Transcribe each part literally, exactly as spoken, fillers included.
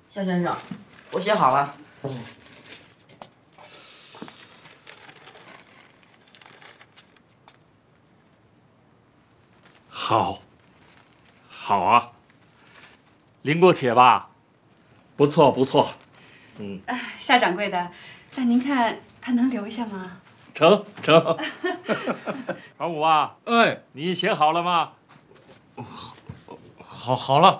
夏先生，我写好了。嗯。 好，好啊，临过帖吧？不错不错。嗯。 夏掌柜的，那您看他能留下吗？ 成成。传武啊， 哎， 你写好了吗？ 好，好了。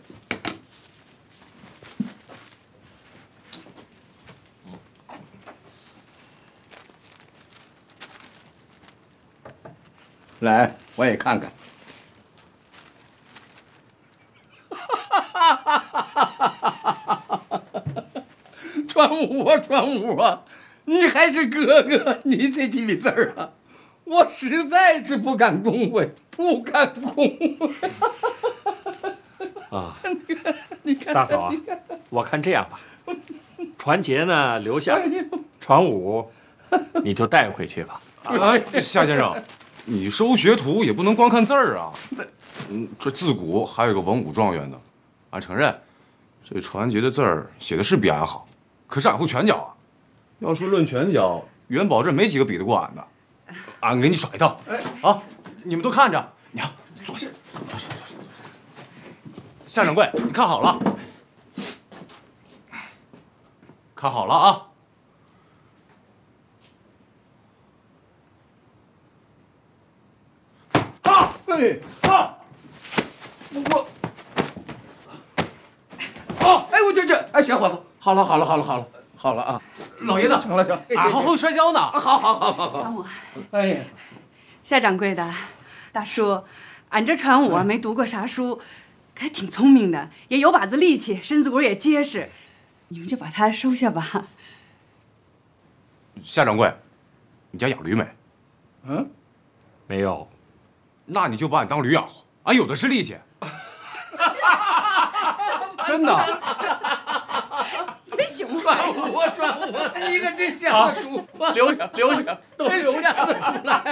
来，我也看看。传武啊，传武啊，你还是哥哥，你这几笔字儿啊，我实在是不敢恭维，不敢恭维。 啊， 你看， 大嫂啊，我看这样吧，传杰呢留下，传武你就带回去吧。 哎，夏先生，你收学徒也不能光看字儿啊。嗯，这自古还有个文武状元呢。俺承认，这传杰的字儿写的是比俺好，可是俺会拳脚啊。要说论拳脚，元宝这没几个比得过俺的。俺给你耍一套。哎，啊，你们都看着。你好，坐下，坐下，坐下，坐下。夏掌柜，你看好了，看好了啊。啊！哎啊！我。哦，哎，我这这，哎，小伙子，好了，好了，好了，好了，好了啊！老爷子，成了，成了，俺还会摔跤呢。好好好好好。 传武， 哎呀， 夏掌柜的，大叔，俺这传武啊没读过啥书，可还挺聪明的，也有把子力气，身子骨也结实，你们就把他收下吧。 夏掌柜，你家养驴没？ 嗯， 没有。 那你就把俺当驴养活，俺有的是力气。真的。 真行， 传武啊，传武啊，你可真想得出， 留下，留下，都留下。 想得出来。